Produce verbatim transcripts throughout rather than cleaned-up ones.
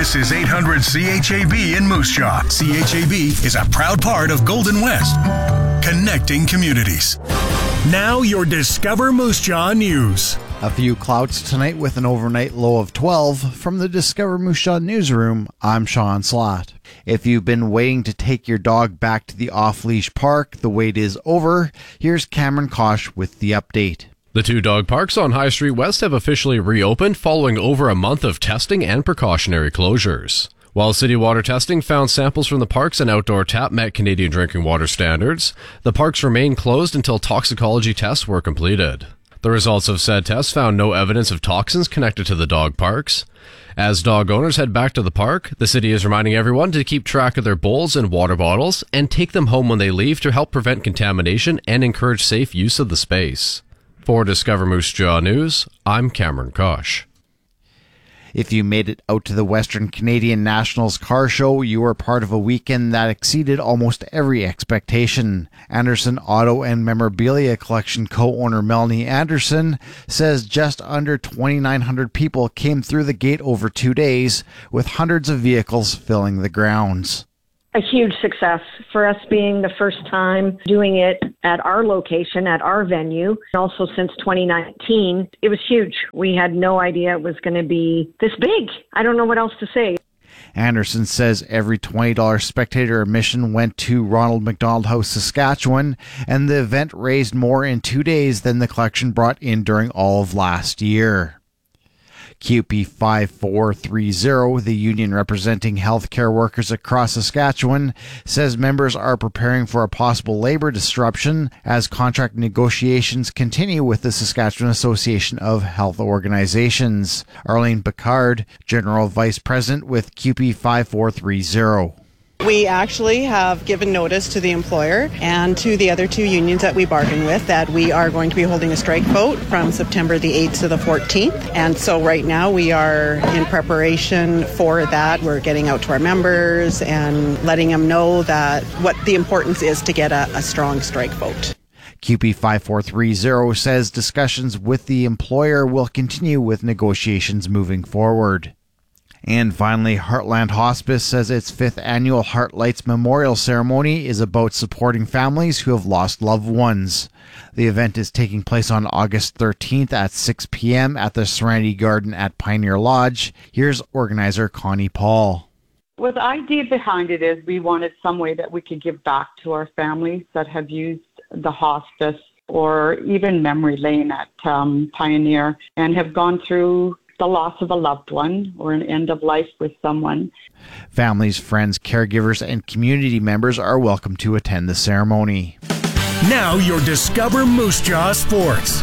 This is eight hundred C H A B in Moose Jaw. C H A B is a proud part of Golden West, connecting communities. Now your Discover Moose Jaw news. A few clouds tonight with an overnight low of twelve. From the Discover Moose Jaw newsroom, I'm Sean Slott. If you've been waiting to take your dog back to the off-leash park, the wait is over. Here's Cameron Kosh with the update. The two dog parks on High Street West have officially reopened following over a month of testing and precautionary closures. While city water testing found samples from the parks and outdoor tap met Canadian drinking water standards, the parks remain closed until toxicology tests were completed. The results of said tests found no evidence of toxins connected to the dog parks. As dog owners head back to the park, the city is reminding everyone to keep track of their bowls and water bottles and take them home when they leave to help prevent contamination and encourage safe use of the space. For Discover Moose Jaw News, I'm Cameron Kosh. If you made it out to the Western Canadian Nationals Car Show, you were part of a weekend that exceeded almost every expectation. Anderson Auto and Memorabilia Collection co-owner Melanie Anderson says just under twenty-nine hundred people came through the gate over two days, with hundreds of vehicles filling the grounds. A huge success for us being the first time doing it at our location, at our venue. Also since twenty nineteen, it was huge. We had no idea it was going to be this big. I don't know what else to say. Anderson says every twenty dollars spectator admission went to Ronald McDonald House, Saskatchewan, and the event raised more in two days than the collection brought in during all of last year. Q P five four three zero, the union representing healthcare workers across Saskatchewan, says members are preparing for a possible labor disruption as contract negotiations continue with the Saskatchewan Association of Health Organizations. Arlene Picard, General Vice President with Q P five four three zero. We actually have given notice to the employer and to the other two unions that we bargain with that we are going to be holding a strike vote from September the eighth to the fourteenth. And so right now we are in preparation for that. We're getting out to our members and letting them know that what the importance is to get a, a strong strike vote. Q P five four three zero says discussions with the employer will continue with negotiations moving forward. And finally, Heartland Hospice says its fifth annual Heartlights Memorial Ceremony is about supporting families who have lost loved ones. The event is taking place on August thirteenth at six p.m. at the Serenity Garden at Pioneer Lodge. Here's organizer Connie Paul. Well, the idea behind it is we wanted some way that we could give back to our families that have used the hospice or even memory lane at um, Pioneer and have gone through the loss of a loved one or an end of life with someone. Families, friends, caregivers, and community members are welcome to attend the ceremony. Now your Discover Moose Jaw Sports.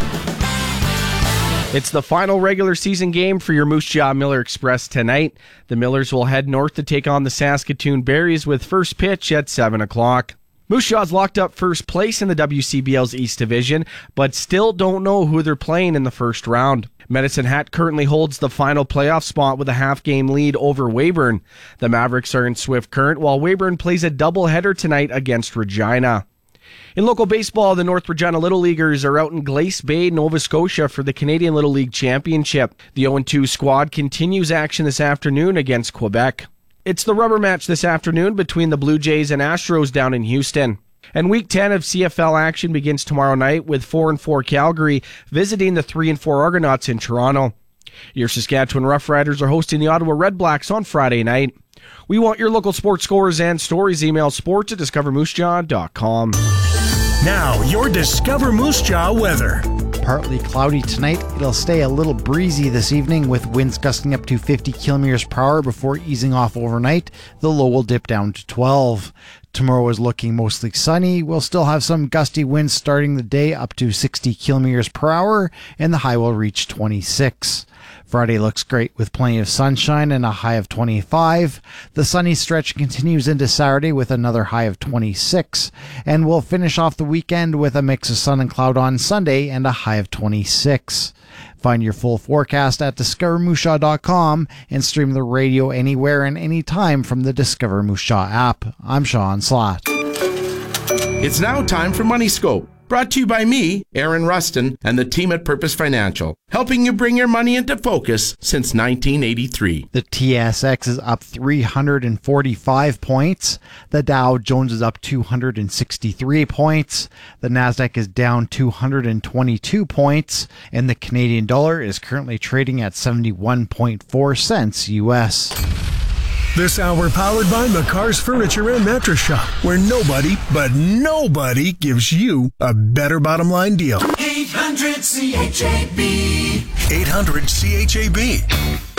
It's the final regular season game for your Moose Jaw Miller Express tonight. The Millers will head north to take on the Saskatoon Berries with first pitch at seven o'clock. Moose Jaw's locked up first place in the W C B L's East Division, but still don't know who they're playing in the first round. Medicine Hat currently holds the final playoff spot with a half-game lead over Weyburn. The Mavericks are in swift current, while Weyburn plays a doubleheader tonight against Regina. In local baseball, the North Regina Little Leaguers are out in Glace Bay, Nova Scotia for the Canadian Little League Championship. The oh and two squad continues action this afternoon against Quebec. It's the rubber match this afternoon between the Blue Jays and Astros down in Houston. And Week ten of C F L action begins tomorrow night with four and four Calgary visiting the three and four Argonauts in Toronto. Your Saskatchewan Roughriders are hosting the Ottawa Redblacks on Friday night. We want your local sports scores and stories. Email sports at discover moose jaw dot com. Now, your Discover Moose Jaw weather. Partly cloudy tonight. It'll stay a little breezy this evening with winds gusting up to fifty kilometers per hour before easing off overnight. The low will dip down to twelve. Tomorrow is looking mostly sunny. We'll still have some gusty winds starting the day up to sixty kilometers per hour, and the high will reach twenty-six. Friday looks great with plenty of sunshine and a high of twenty-five. The sunny stretch continues into Saturday with another high of twenty-six. And we'll finish off the weekend with a mix of sun and cloud on Sunday and a high of twenty-six. Find your full forecast at discover moose jaw dot com and stream the radio anywhere and anytime from the Discover Moose Jaw app. I'm Sean Slott. It's now time for Money Scope, Brought to you by me, Aaron Rustin, and the team at Purpose Financial, helping you bring your money into focus since nineteen eighty-three. The T S X is up three hundred forty-five points. The Dow Jones is up two hundred sixty-three points. The Nasdaq is down two hundred twenty-two points. And the Canadian dollar is currently trading at seventy-one point four cents U S. This hour powered by McCarr's Furniture and Mattress Shop, where nobody, but nobody gives you a better bottom line deal. eight hundred C H A B eight hundred C H A B